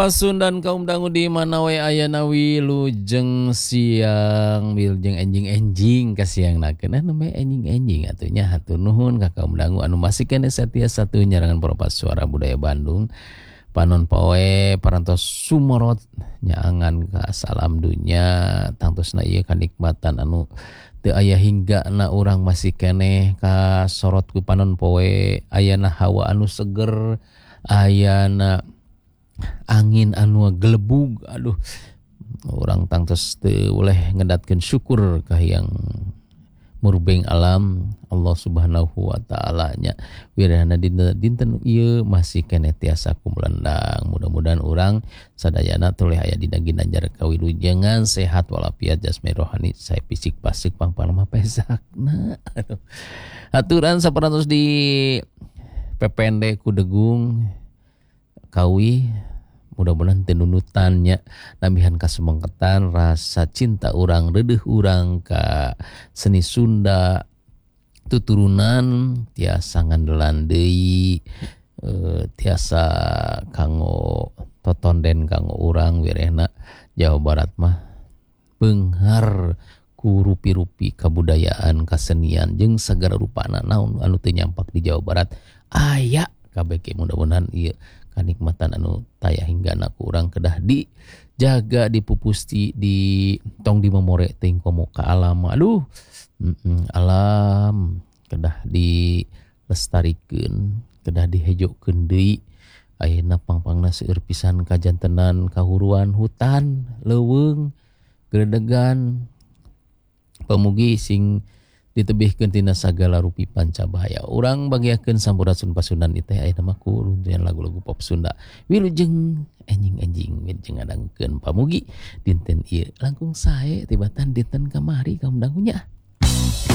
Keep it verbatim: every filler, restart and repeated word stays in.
Pasundan kaum dangu di mana we ayana wilujeng siang wilujeng enjing-enjing ka siang nakeun anu me enjing-enjing atunya hatur nuhun ka kaum dangu anu masih kene satia satu nyarangan Propas Suara Budaya Bandung panon poe parantos sumorot nyaangan ka salam dunya tangtosna ieu kanikmatan anu teu aya hingga na urang masih kene ka sorot ku panon poe ayana hawa anu seger ayana angin anu gelebug aduh orang tangtos teu oleh ngedatkeun syukur ka yang murbeng alam Allah Subhanahu wa taala nya wirana dinten dinten ieu masih kene tiasa kumulendang mudah-mudahan urang sadayana toleh aya dina ginanjar kawilujengan sehat walafiat jasmani rohani sae fisik pasik pangpalma pesakna aduh aturan saparantos di pepende ku degung kawi mudah-mudahan tenunutannya nambihan kasumangketan rasa cinta urang reudeuh urang ka seni Sunda tuturunan tiasa ngandelan deui e, tiasa kanggo totonden kanggo urang wirehna Jawa Barat mah beunghar ku rupi-rupi kabudayaan kasenian jeung sagala rupana naon anu teu nyampak di Jawa Barat aya kabeh ge mudah-mudahan ieu kanikmatan anu taya hingga anak urang kedah di jaga dipupusti di tong di memore teuing komo ka alam aduh mm-mm, alam kedah di lestarikeun kedah dihejokeun deui ayeuna pangpangna seueur pisan kajantenan kahuruan hutan leuweung geredegan pamugi sing ditebihkeun tina sagala rupi pancabaya. Urang bagiakeun sampurasun pasundan ieu teh ayeuna mah ku runtuyan lagu-lagu pop Sunda. Wilujeng enjing-enjing wilujeng ngadangkeun pamugi dinten ieu langkung sae tibatan dinten kamari kaum dangunya.